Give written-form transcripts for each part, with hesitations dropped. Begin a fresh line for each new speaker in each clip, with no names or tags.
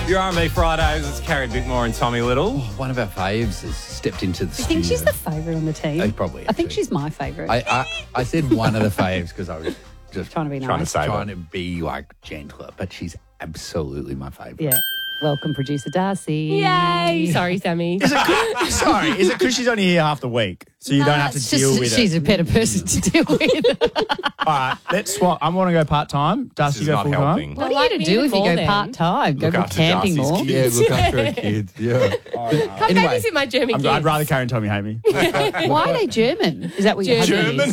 Your R&B Fridays, it's Carrie Bickmore and Tommy Little.
One of our faves has stepped into the
I
studio.
think she's the favourite on the team.
Oh, probably,
I think
actually.
she's my favourite.
I said one of the faves because I was just
Trying to be
Trying to
nice.
save
trying
it.
to be like gentler, but she's absolutely my favorite.
Yeah. Welcome, producer Darcy.
Yay! Sorry, Sammy.
Sorry, is it because she's only here half the week, so you don't have to
It's
deal
just,
with
she's
it?
a better person to deal with.
All right, let's swap. I want to go part time.
This
Darcy,
is
go
not
full time.
helping.
What
Well,
are you to
like
do
me
if you
before
go
then.
part-time? Go
Look
for
after
camping
Darcy's
more.
kids.
Yeah, look after our kids. Yeah.
Come
Anyway.
babysit my German kids.
I'd rather Karen and Tommy hate me.
Why are they German? Is that what you're
German.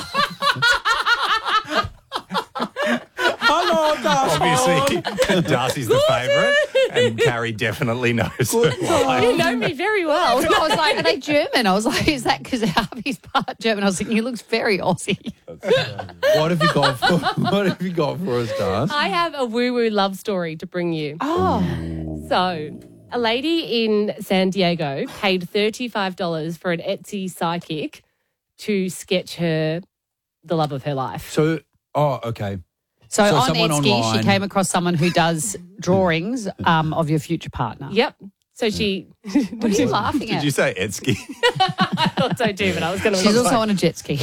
Hello, Darcy. Obviously, Darcy's the favourite, and Carrie definitely knows why.
You know me very well.
I was like, are they German? I was like, is that because Harvey's part German? I was thinking, he looks very Aussie.
What have you got for? What have you got for us, Darcy?
I have a woo-woo love story to bring you.
Oh,
So, a lady in San Diego paid $35 for an Etsy psychic to sketch her the love of her life.
So, okay.
so on
someone
Etsy,
online-
she came across someone who does drawings of your future partner.
Yep. So she...
What are you laughing
Did
at?
you say Etsky?
I thought so too, but I was going to...
She's also on a jet ski.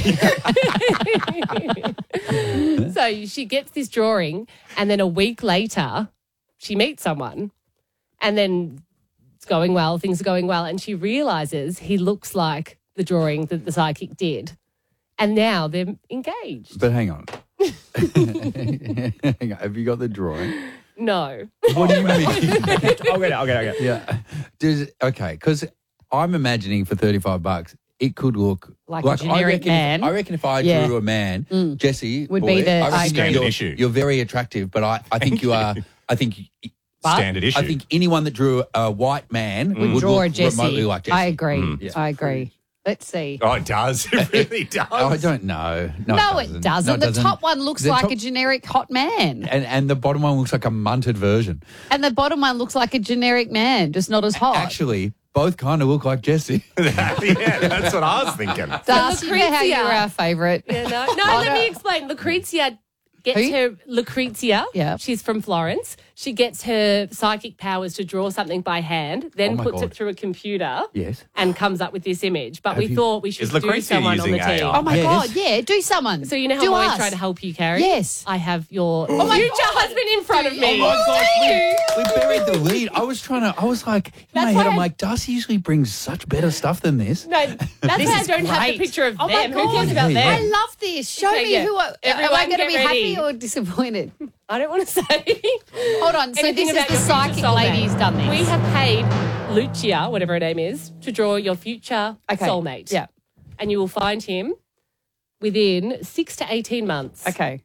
So she gets this drawing, and then a week later, she meets someone, and then it's going well, things are going well, and she realizes he looks like the drawing that the psychic did. And now they're engaged.
But hang on. Hang on. Have you got the drawing?
No.
What do you mean?
I'll get it.
Yeah. Okay, because I'm imagining for $35, it could look
Like a generic man.
I reckon if I
Yeah.
drew a man, Jesse
Would
boy,
be the
I reckon
ideal.
Standard issue.
You're very attractive, but I think you are. I think.
Standard issue.
I think anyone that drew a white man would
Draw a
look
Jessie.
remotely like Jesse.
I agree.
Yeah.
I agree. Let's see.
Oh, it does. It really does.
Oh, I don't know.
No,
it
it doesn't.
No,
The top one looks
The
like
top-
a generic hot man.
and the bottom one looks like a munted version.
And the bottom one looks like a generic man, just not as hot.
Actually, both kind of look like Jesse.
Yeah, that's what I was thinking.
Darcy, you know how
Lucrezia.
you're our favourite.
Yeah, no, let me explain. Lucrezia gets
Who?
her... Lucrezia,
Yeah.
she's from Florence. She gets her psychic powers to draw something by hand, then
Oh, my
puts
God.
it through a computer
Yes.
and comes up with this image. But we
you-
thought we should
Is
do
Lucrezia
someone on the
using
team.
AI?
Oh, my
Yes.
God. Yeah, do someone.
So you know how
do
I always
us.
try to help you, Carrie?
Yes.
I have your
my
future
God.
husband in front of me.
Oh my gosh,
Thank you.
we buried the lead. I was like, in my
That's
head,
why
I'm
I-
like, Darcy usually brings such better stuff than this.
No, that's
This
why I
is
don't have
great.
the picture of
Oh my
them. Who cares
God.
about
Yeah,
them?
I love this. Show
Okay,
me
yeah.
who am I
Everyone
going to
get
be
ready.
happy or disappointed?
I don't want to say.
Hold on. So
anything
this is
about
the
your future
psychic
soulmate.
lady's done this.
We have paid Lucia, whatever her name is, to draw your future
Okay.
soulmate.
Yeah.
And you will find him within 6 to 18 months.
Okay.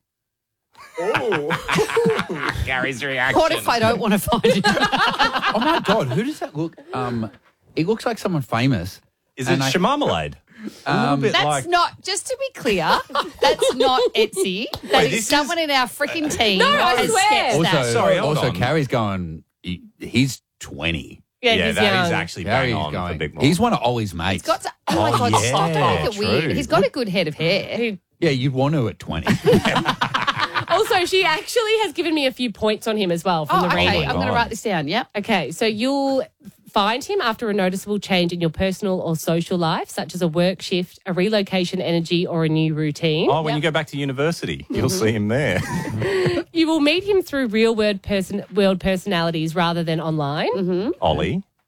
Gary's reaction.
What if I don't want to find it?
Oh my God, who does that look? It looks like someone famous.
Is it
And I-
Shamarmalade? A little bit
That's
like...
not, just to be clear, that's not Etsy. That
Wait,
is
this
someone in our freaking team
I
has
swear.
sketched
Also,
that.
Sorry, hold
also
on.
Carrie's going. He's 20.
Yeah,
Yeah,
he's
that
young.
is actually bang
Carrie's
on for
going.
Bickmore.
He's one of Ollie's mates.
He's got to, oh my
Oh,
God,
yeah,
stop to make it
true.
weird. He's got a good head of hair.
Yeah, you'd want to at 20.
Also, she actually has given me a few points on him as well from
Oh,
the
okay.
reading.
I'm going to
God.
write this down. Yep.
Okay, so you'll find him after a noticeable change in your personal or social life, such as a work shift, a relocation energy, or a new routine.
Oh, when you go back to university, you'll see him there.
You will meet him through real world personalities rather than online.
Ollie.